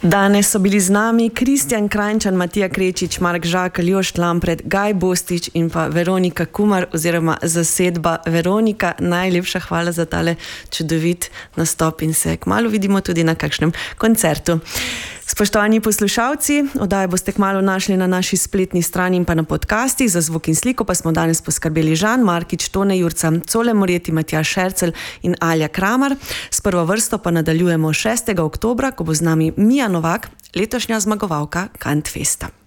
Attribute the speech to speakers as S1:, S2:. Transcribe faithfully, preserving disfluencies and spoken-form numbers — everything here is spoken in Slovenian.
S1: Danes so bili z nami Kristjan Krajnčan, Matija Krečič, Mark Žakelj, Jošt Lampret, Gaj Bostič in pa Veronika Kumar oziroma zasedba Veronika. Najlepša hvala za tale čudovit nastop in se kmalu vidimo tudi na kakšnem koncertu. Spoštovani poslušalci, oddajo boste kmalu našli na naši spletni strani in pa na podcastih. Za zvok in sliko pa smo danes poskrbeli Žan Markič, Tone Jurca, Cole Moreti, Matjaž Šercelj in Alja Kramar. S prvo vrsto pa nadaljujemo šestega oktobra, ko bo z nami Mija Novak, letošnja zmagovalka Kantfesta.